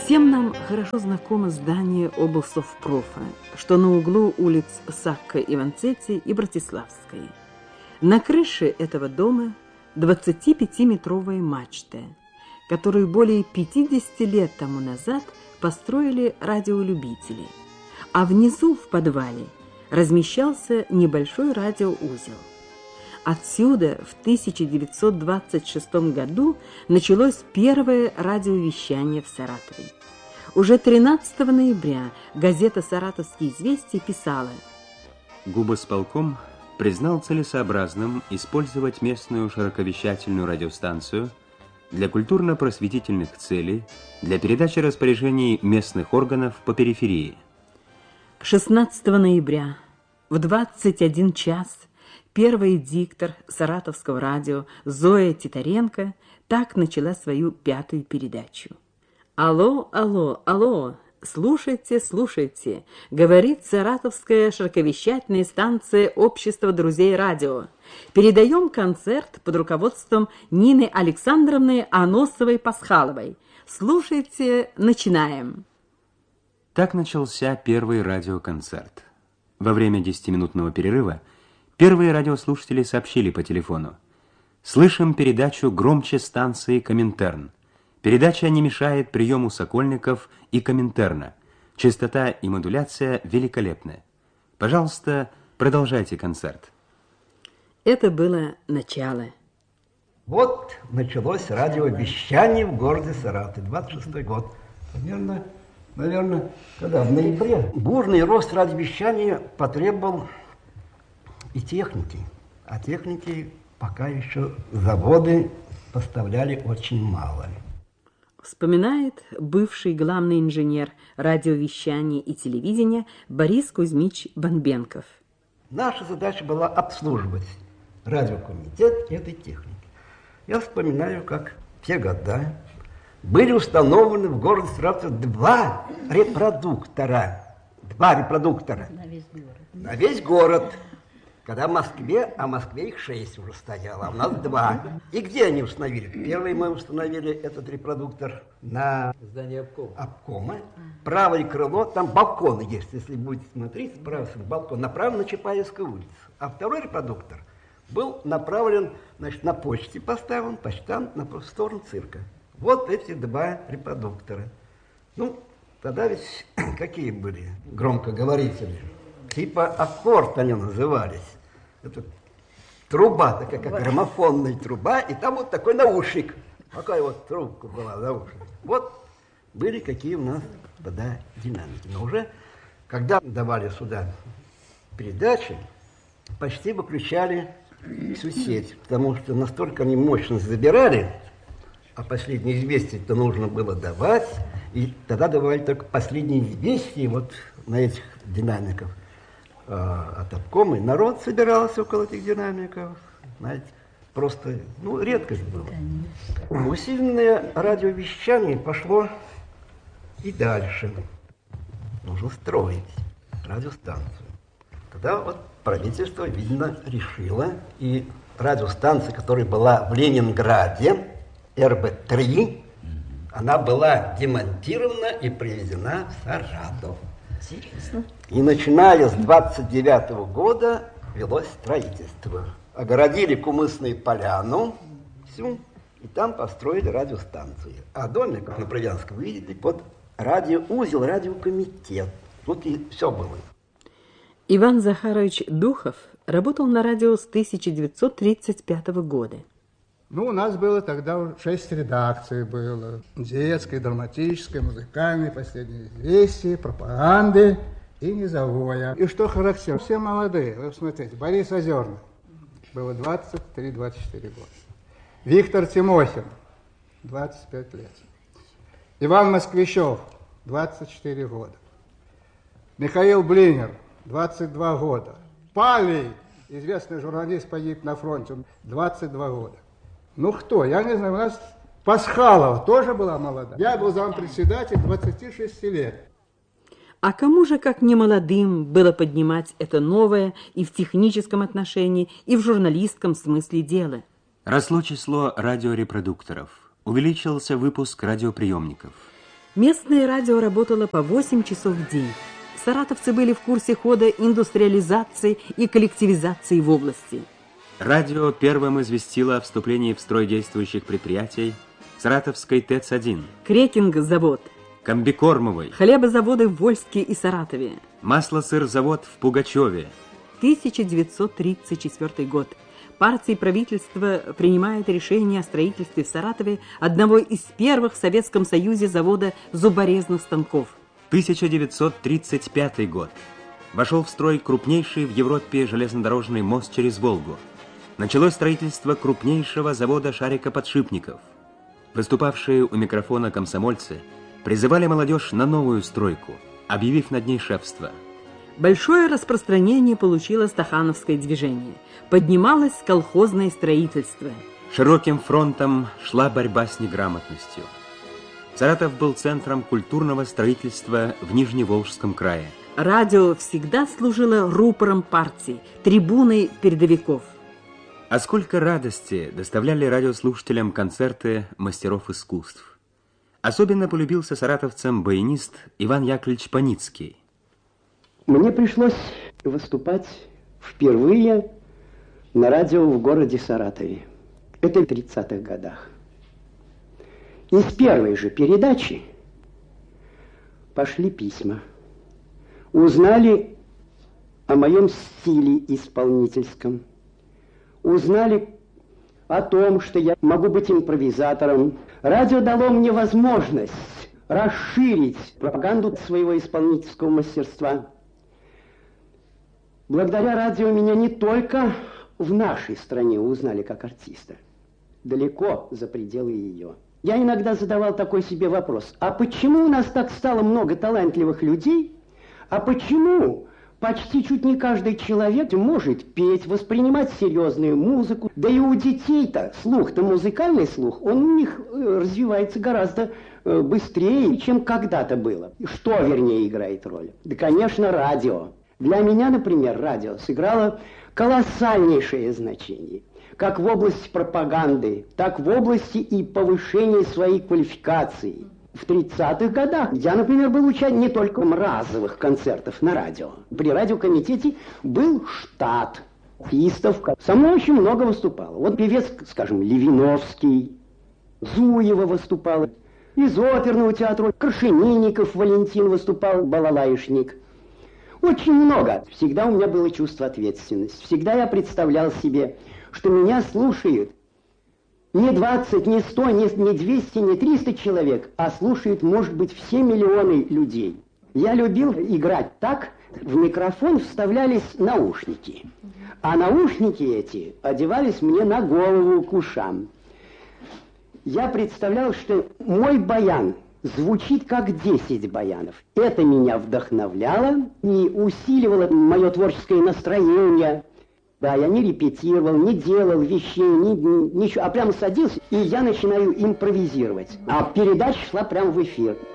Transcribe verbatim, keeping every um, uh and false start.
Всем нам хорошо знакомо здание облсовпрофа, что на углу улиц Сакко-Иванцети и Братиславской. На крыше этого дома двадцатипятиметровая мачта, которую более пятидесяти лет тому назад построили радиолюбители, а внизу в подвале размещался небольшой радиоузел. Отсюда в тысяча девятьсот двадцать шестом году началось первое радиовещание в Саратове. Уже тринадцатого ноября газета «Саратовские известия» писала: Губосполком признал целесообразным использовать местную широковещательную радиостанцию для культурно-просветительных целей, для передачи распоряжений местных органов по периферии. шестнадцатого ноября в двадцать один час первый диктор Саратовского радио Зоя Титаренко так начала свою пятую передачу. «Алло, алло, алло, слушайте, слушайте, говорит Саратовская широковещательная станция Общества друзей радио. Передаем концерт под руководством Нины Александровны Аносовой-Пасхаловой. Слушайте, начинаем». Так начался первый радиоконцерт. Во время десятиминутного перерыва первые радиослушатели сообщили по телефону: «Слышим передачу громче станции Коминтерн. Передача не мешает приему Сокольников и Коминтерна. Частота и модуляция великолепны. Пожалуйста, продолжайте концерт». Это было начало. Вот началось радиовещание в городе Саратов, двадцать шестой год. Примерно, наверное, когда? В ноябре. Бурный рост радиовещания потребовал и техники. А техники пока еще заводы поставляли очень мало. Вспоминает бывший главный инженер радиовещания и телевидения Борис Кузьмич Бонбенков. Наша задача была обслуживать радиокомитет этой техники. Я вспоминаю, как в те года были установлены в городе Саратов два репродуктора. Два репродуктора. На весь город. На весь город. Когда в Москве, а в Москве их шесть уже стояло, а у нас два. И где они установили? Первый мы установили этот репродуктор на здании обкома. обкома. Правое крыло, там балконы есть, если будете смотреть, справа балкон, направлен на Чапаевскую улицу. А второй репродуктор был направлен, значит, на почте поставлен, почтамт на в сторону цирка. Вот эти два репродуктора. Ну, тогда ведь какие были громкоговорители? Типа аккорд они назывались. Это труба, такая как граммофонная труба, и там вот такой наушник. Такая вот трубка была, наушник. Вот были какие у нас тогда динамики. Но уже, когда давали сюда передачи, почти выключали всю сеть, потому что настолько они мощность забирали, а последние известия-то нужно было давать, и тогда давали только последние известия вот на этих динамиках. От обкома, и народ собирался около этих динамиков, знаете, просто, ну, редкость была. Усиленное радиовещание пошло и дальше. Нужно строить радиостанцию. Тогда вот правительство, видно, решило, и радиостанция, которая была в Ленинграде, эр бэ три, она была демонтирована и привезена в Саратов. Интересно. И начиная с двадцать девятого года велось строительство. Огородили Кумысную поляну всю, и там построили радиостанцию. А домик на Провианском видели под радиоузел, радиокомитет. Тут и все было. Иван Захарович Духов работал на радио с тысяча девятьсот тридцать пятого года. Ну, у нас было тогда шесть редакций было. Детской, драматической, музыкальной, последние известия, пропаганды и низовое. И что характерно, все молодые. Вы посмотрите, Борис Озерный, было двадцать три - двадцать четыре года. Виктор Тимохин, двадцать пять лет. Иван Москвищев, двадцать четыре года. Михаил Блинер, двадцать два года. Палий, известный журналист, погиб на фронте, двадцать два года. Ну кто, я не знаю, у нас Пасхалова тоже была молода. Я был зампредседатель двадцати шести лет. А кому же, как не молодым, было поднимать это новое и в техническом отношении, и в журналистском смысле дела? Росло число радиорепродукторов, увеличился выпуск радиоприемников. Местное радио работало по восемь часов в день. Саратовцы были в курсе хода индустриализации и коллективизации в области. Радио первым известило о вступлении в строй действующих предприятий Саратовской ТЭЦ один, Крекинг-завод, Комбикормовой, хлебозаводы в Вольске и Саратове. Масло-сыр-завод в Пугачеве. тысяча девятьсот тридцать четвёртый год. Партия и правительство принимает решение о строительстве в Саратове одного из первых в Советском Союзе завода зуборезных станков. тысяча девятьсот тридцать пятый год. Вошел в строй крупнейший в Европе железнодорожный мост через Волгу. Началось строительство крупнейшего завода шарикоподшипников. Выступавшие у микрофона комсомольцы призывали молодежь на новую стройку, объявив над ней шефство. Большое распространение получило стахановское движение. Поднималось колхозное строительство. Широким фронтом шла борьба с неграмотностью. Саратов был центром культурного строительства в Нижневолжском крае. Радио всегда служило рупором партии, трибуной передовиков. А сколько радости доставляли радиослушателям концерты мастеров искусств. Особенно полюбился саратовцам баянист Иван Яковлевич Паницкий. Мне пришлось выступать впервые на радио в городе Саратове. Это в тридцатых годах. Из первой же передачи пошли письма. Узнали о моем стиле исполнительском. Узнали о том, что я могу быть импровизатором. Радио дало мне возможность расширить пропаганду своего исполнительского мастерства. Благодаря радио меня не только в нашей стране узнали как артиста, далеко за пределы ее. Я иногда задавал такой себе вопрос: а почему у нас так стало много талантливых людей? А почему почти чуть не каждый человек может петь, воспринимать серьезную музыку? Да и у детей-то слух-то, музыкальный слух, он у них развивается гораздо быстрее, чем когда-то было. Что, вернее, играет роль? Да, конечно, радио. Для меня, например, радио сыграло колоссальнейшее значение. Как в области пропаганды, так в области и повышения своей квалификации. В тридцатых годах я, например, был участником не только разовых концертов на радио. При радиокомитете был штат артистов. Со мной очень много выступало. Вот певец, скажем, Левиновский, Зуева выступала. Из оперного театра Крашенинников Валентин выступал, балалаишник. Очень много. Всегда у меня было чувство ответственности. Всегда я представлял себе, что меня слушают не двадцать, не сто, не, не двести, не триста человек, а слушают, может быть, все миллионы людей. Я любил играть так, в микрофон вставлялись наушники. А наушники эти одевались мне на голову к ушам. Я представлял, что мой баян звучит как десять баянов. Это меня вдохновляло и усиливало мое творческое настроение. Да, я не репетировал, не делал вещей, ни, ни, ничего, а прямо садился, и я начинаю импровизировать. А передача шла прямо в эфир.